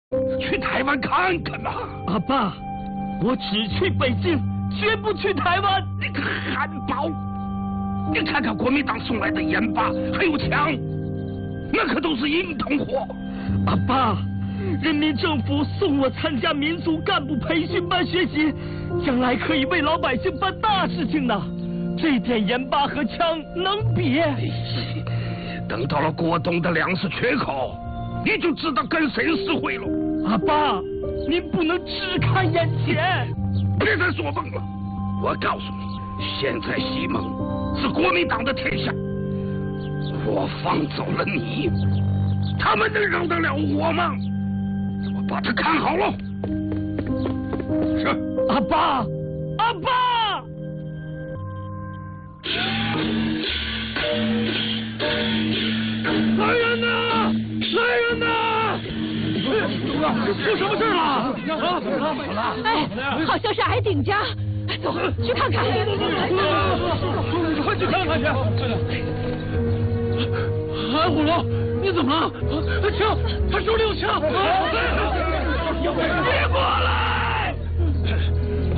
去台湾看看嘛。 阿爸，我只去北京，绝不去台湾。 你个汉堡！你看看国民党送来的盐巴还有枪，那可都是硬通货。 阿爸，人民政府送我参加民族干部培训班学习，将来可以为老百姓办大事情呢。这点盐巴和枪能比？ 等到了过冬的粮食缺口，你就知道跟谁实惠了。 阿爸，您不能只看眼前。 别再说梦了，我告诉你，现在西蒙是国民党的天下，我放走了你，他们能饶得了我吗？我把他看好了。是。 阿爸，阿爸。 来人呐！来人呐！出什么事了？啊，怎么了？ 哎，好像是矮顶家。走，去看看。 快去看看去！矮虎龙，你怎么了？枪，他手里有枪！别过来！